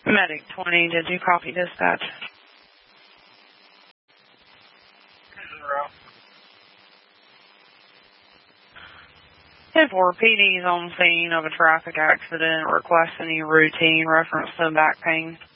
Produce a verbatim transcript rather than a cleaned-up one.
Medic twenty, did you copy dispatch? ten four, P D's on scene of a traffic accident. Request any routine reference to back pain.